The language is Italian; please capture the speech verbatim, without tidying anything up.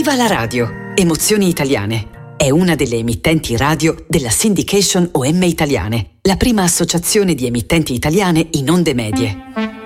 Viva la radio! Emozioni Italiane è una delle emittenti radio della Syndication O M Italiane, la prima associazione di emittenti italiane in onde medie.